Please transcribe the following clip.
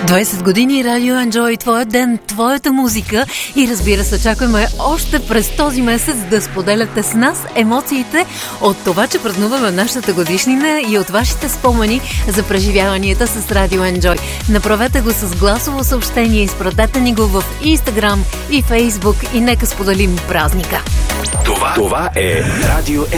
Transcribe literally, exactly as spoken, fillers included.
двайсет години Радио Enjoy, твоят ден, твоята музика и разбира се, очакваме още през този месец да споделяте с нас емоциите от това, че празнуваме нашата годишнина и от вашите спомени за преживяванията с Радио Enjoy. Направете го с гласово съобщение, изпратете ни го в Instagram и Facebook и нека споделим празника. Това, това е Радио